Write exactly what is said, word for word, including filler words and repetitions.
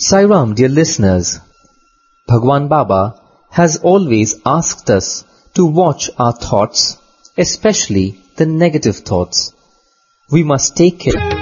Sai Ram, dear listeners, Bhagwan Baba has always asked us to watch our thoughts, especially the negative thoughts. We must take care.